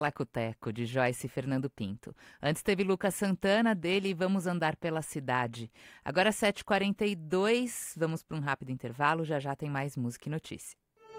Lacoteco, de Joyce e Fernando Pinto. Antes teve Lucas Santana, dele Vamos Andar Pela Cidade. Agora 7h42, vamos para um rápido intervalo, já já tem mais música e notícia.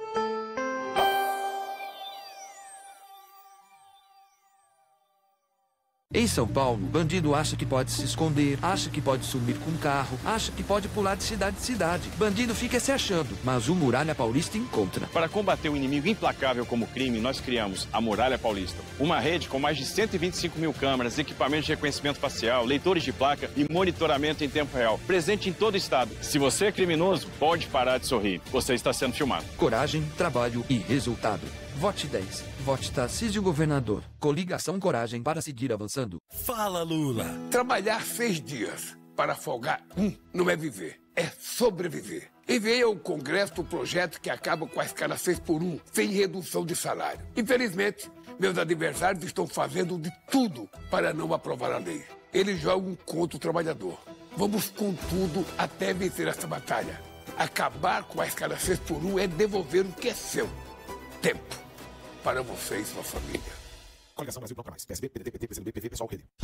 Em São Paulo, bandido acha que pode se esconder, acha que pode sumir com um carro, acha que pode pular de cidade em cidade. Bandido fica se achando, mas o Muralha Paulista encontra. Para combater um inimigo implacável como o crime, nós criamos a Muralha Paulista. Uma rede com mais de 125 mil câmeras, equipamentos de reconhecimento facial, leitores de placa e monitoramento em tempo real. Presente em todo o estado. Se você é criminoso, pode parar de sorrir. Você está sendo filmado. Coragem, trabalho e resultado. Vote 10. Vote Tarcísio Governador. Coligação Coragem para seguir avançando. Fala, Lula. Trabalhar 6 dias para folgar não é viver, é sobreviver. Enviei ao Congresso o projeto que acaba com a escala 6x1, sem redução de salário. Infelizmente, meus adversários estão fazendo de tudo para não aprovar a lei. Eles jogam contra o trabalhador. Vamos com tudo até vencer essa batalha. Acabar com a escala 6x1 é devolver o que é seu. Tempo. Para você e sua família. Coligação Brasil Bloco Mais. PSB, PDT, PT, PCdoB, PV, PSOL, RD.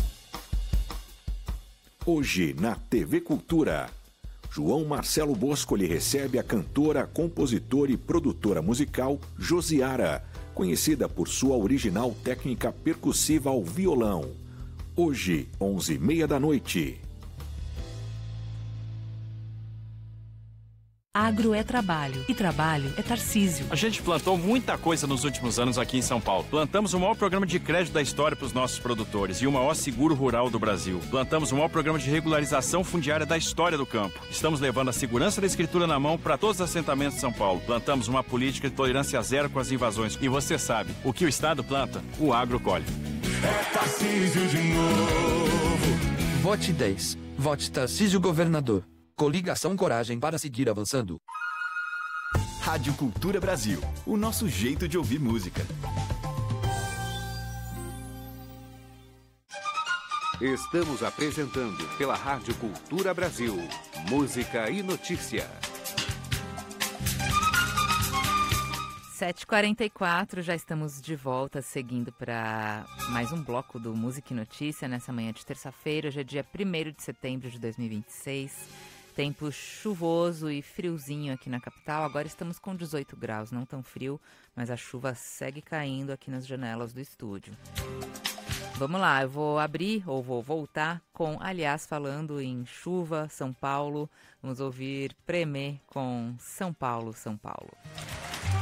Hoje, na TV Cultura, João Marcelo Bosco lhe recebe a cantora, compositora e produtora musical Josiara, conhecida por sua original técnica percussiva ao violão. Hoje, 11h30 da noite. Agro é trabalho e trabalho é Tarcísio. A gente plantou muita coisa nos últimos anos aqui em São Paulo. Plantamos o maior programa de crédito da história para os nossos produtores e o maior seguro rural do Brasil. Plantamos o maior programa de regularização fundiária da história do campo. Estamos levando a segurança da escritura na mão para todos os assentamentos de São Paulo. Plantamos uma política de tolerância zero com as invasões. E você sabe, o que o Estado planta, o agro colhe. É Tarcísio de novo. Vote 10. Vote Tarcísio Governador. Coligação Coragem para seguir avançando. Rádio Cultura Brasil, o nosso jeito de ouvir música. Estamos apresentando pela Rádio Cultura Brasil, música e notícia. 7h44, já estamos de volta, seguindo para mais um bloco do Música e Notícia, nessa manhã de terça-feira. Hoje é dia 1º de setembro de 2026. Tempo chuvoso e friozinho aqui na capital. Agora estamos com 18 graus, não tão frio, mas a chuva segue caindo aqui nas janelas do estúdio. Vamos lá, eu vou abrir, ou vou voltar com, aliás, falando em chuva, São Paulo. Vamos ouvir Premê com São Paulo, São Paulo.